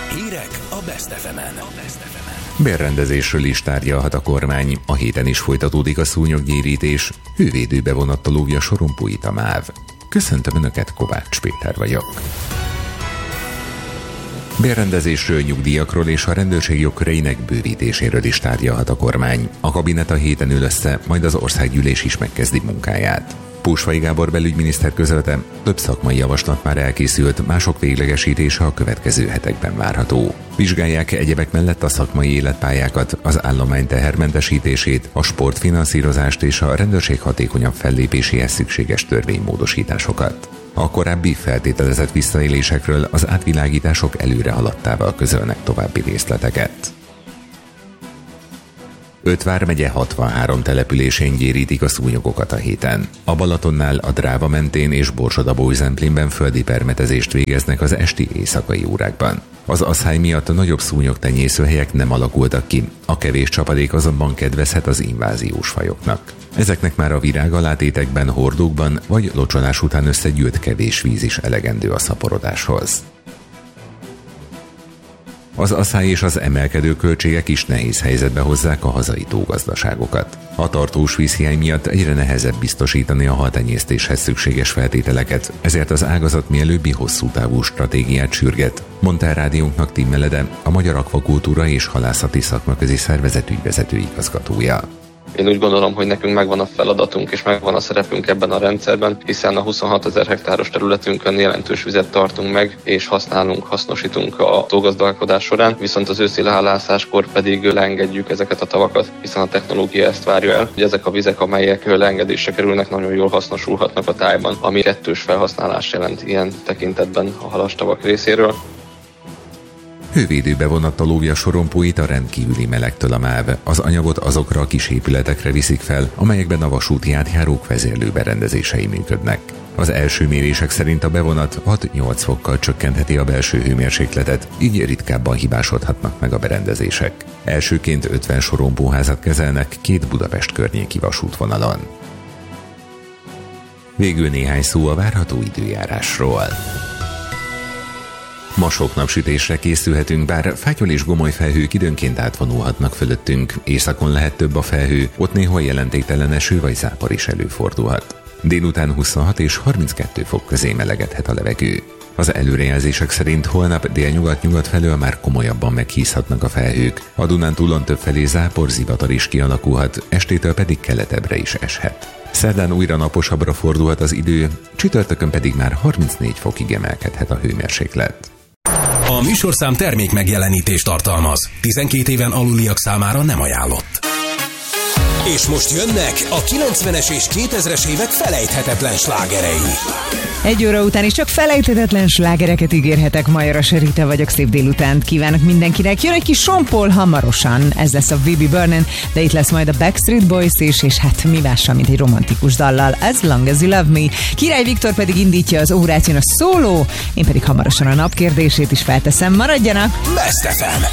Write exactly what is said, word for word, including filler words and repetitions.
Hírek a Best ef emen. Bérrendezésről is tárgyalhat a kormány. A héten is folytatódik a szúnyoggyérítés. Hővédőbe vonattal óvja sorompóit a MÁV. Köszöntöm Önöket, Kovács Péter vagyok. Bérrendezésről, nyugdíjakról és a rendőrség jogköreinek bővítéséről is tárgyalhat a kormány. A kabinet a héten ül össze, majd az országgyűlés is megkezdi munkáját. Pósvai Gábor belügyminiszter közölte, több szakmai javaslat már elkészült, mások véglegesítése a következő hetekben várható. Vizsgálják egyebek mellett a szakmai életpályákat, az állomány tehermentesítését, a sportfinanszírozást és a rendőrség hatékonyabb fellépéséhez szükséges törvénymódosításokat. A korábbi feltételezett visszaélésekről az átvilágítások előre haladtával közölnek további részleteket. Öt vármegye hatvanhárom településén gyérítik a szúnyogokat a héten. A Balatonnál, a Dráva mentén és Borsod-Abaúj-Zemplénben földi permetezést végeznek az esti éjszakai órákban. Az asszály miatt a nagyobb szúnyogtenyészőhelyek nem alakultak ki, a kevés csapadék azonban kedvezhet az inváziós fajoknak. Ezeknek már a virágalátétekben, hordókban vagy locsolás után összegyűlt kevés víz is elegendő a szaporodáshoz. Az asszály és az emelkedő költségek is nehéz helyzetbe hozzák a hazai tógazdaságokat. A tartós vízhiány miatt egyre nehezebb biztosítani a haltenyésztéshez szükséges feltételeket, ezért az ágazat mielőbbi hosszú távú stratégiát sürget, mondta a rádiónknak Tim Melede, a Magyar Akvakultúra és Halászati Szakmaközi Szervezet ügyvezető igazgatója. Én úgy gondolom, hogy nekünk megvan a feladatunk és megvan a szerepünk ebben a rendszerben, hiszen a huszonhatezer hektáros területünkön jelentős vizet tartunk meg, és használunk, hasznosítunk a tógazdálkodás során, viszont az őszi leállászáskor pedig leengedjük ezeket a tavakat, hiszen a technológia ezt várja el, hogy ezek a vizek, amelyek leengedésre kerülnek, nagyon jól hasznosulhatnak a tájban, ami kettős felhasználás jelent ilyen tekintetben a halastavak részéről. Hővédőbe vonattal óvja sorompóit a rendkívüli melegtől a MÁV. Az anyagot azokra a kis épületekre viszik fel, amelyekben a vasúti átjárók vezérlőberendezései működnek. Az első mérések szerint a bevonat hat-nyolc fokkal csökkentheti a belső hőmérsékletet, így ritkábban hibásodhatnak meg a berendezések. Elsőként ötven sorompóházat kezelnek két Budapest környéki vasútvonalon. Végül néhány szó a várható időjárásról. Ma sok napsütésre készülhetünk, bár fátyol és gomoly felhők időnként átvonulhatnak fölöttünk. Északon lehet több a felhő, ott néhol jelentéktelen eső vagy zápor is előfordulhat. Délután huszonhat és harminckettő fok közé melegedhet a levegő. Az előrejelzések szerint holnap délnyugat-nyugat felől már komolyabban meghízhatnak a felhők. A Dunántúlon többfelé zápor, zivatar is kialakulhat, estétől pedig keletebbre is eshet. Szerdán újra naposabbra fordulhat az idő, csütörtökön pedig már harmincnégy fokig emelkedhet a hőmérséklet. A műsorszám termék megjelenítést tartalmaz. tizenkét éven aluliak számára nem ajánlott. És most jönnek a kilencvenes és kétezres évek felejthetetlen slágerei. Egy óra után is csak felejthetetlen slágereket ígérhetek. Majoras Rita vagyok, szép délutánt kívánok mindenkinek. Jön egy kis Sean Paul hamarosan, ez lesz a We Be Burnin', de itt lesz majd a Backstreet Boys is, és hát mi mással, mint egy romantikus dallal, As Long As You Love Me. Király Viktor pedig indítja az órát, jön a szóló, én pedig hamarosan a napkérdését is felteszem. Maradjanak! Best ef em.